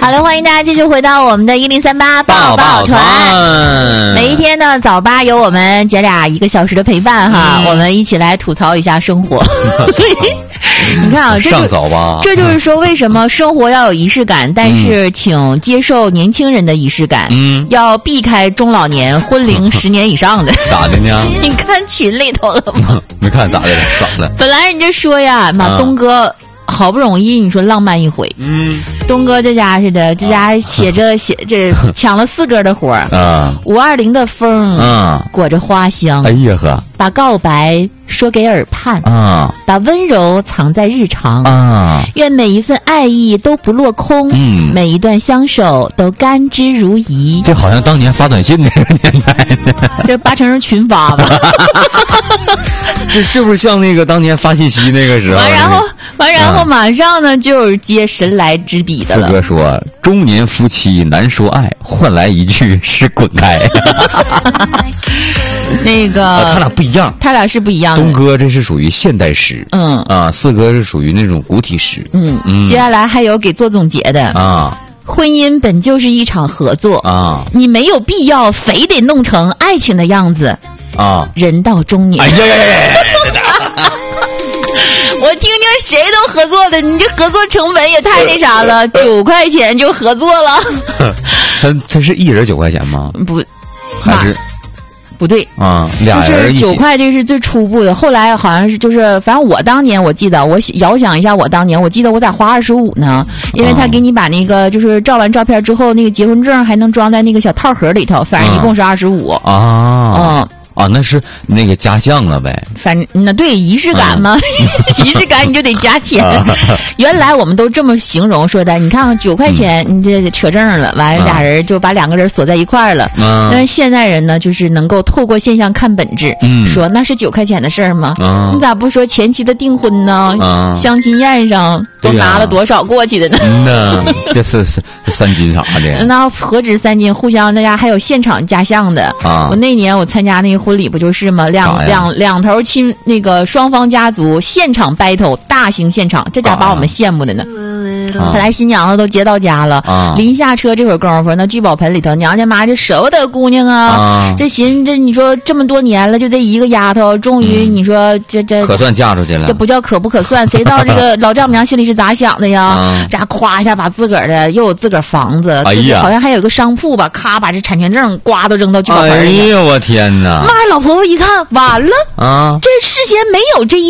好了，欢迎大家继续回到我们的1038抱抱团。每一天呢，早八有我们姐俩1个小时的陪伴哈，我们一起来吐槽一下生活。你看啊， 上早吧， 这就是说为什么生活要有仪式感，但是请接受年轻人的仪式感，要避开中老年婚龄10年以上的。 咋的呢？ 你看群里头了吗？ 没看咋的了？咋的？ 本来人家说呀，马东哥好不容易你说浪漫一回，东哥这家似的，这家写这抢了4根的活啊，520的风裹着花香， 哎呀呵， 把告白说给耳畔啊， 把温柔藏在日常啊， 愿每一份爱意都不落空，每一段相守都甘之如饴。 这好像当年发短信那个年代的， 这8成是群发吧？ 这是不是像那个当年发信息那个时候？ 然后马上呢就是接神来之笔的了。 四哥说：“中年夫妻难说爱，换来一句是滚开。” 那个他俩不一样， 他俩是不一样的。 东哥这是属于现代诗，四哥是属于那种古体诗， 接下来还有给做总结的啊。婚姻本就是一场合作啊，你没有必要非得弄成爱情的样子啊。人到中年， 哎呀， 我听听谁都合作的，你这合作成本也太那啥了，9块钱就合作了。 他是一人9块钱吗？ 不， 还是不对啊，俩人一起。 就是9块，这是最初步的。后来好像是反正我当年我记得，我遥想一下，我当年我记得我咋花25呢？因为他给你把那个就是照完照片之后，那个结婚证还能装在那个小套盒里头，反正一共是25啊。 啊，那是那个加项了呗。 反正那对仪式感嘛，仪式感你就得加钱。原来我们都这么形容说的，你看9块钱，你这扯证了，完了俩人就把2个人锁在一块儿了。但是现代人呢，就是能够透过现象看本质，说那是9块钱的事儿吗？你咋不说前期的订婚呢？相亲宴上都拿了多少过去的呢？ 这是3斤啥的？ 那何止3斤，互相那家还有现场加项的啊！我那年我参加那个婚礼不就是吗？两头亲那个双方家族现场 battle 大型现场，这家把我们羡慕的呢。后来新娘子都接到家了，临下车这会儿功夫，那聚宝盆里头，娘家妈这舍不得姑娘啊，这寻这你说这么多年了，就这一个丫头，终于你说这可算嫁出去了， 这不叫可不可算，谁知道这个老丈母娘心里是咋想的呀？这夸一下把自个儿的又有自个儿房子， 哎呀， 好像还有个商铺吧，咔把这产权证呱都扔到聚宝盆里。 哎呀，我天哪！ 妈，老婆婆一看，完了啊，这事先没有这一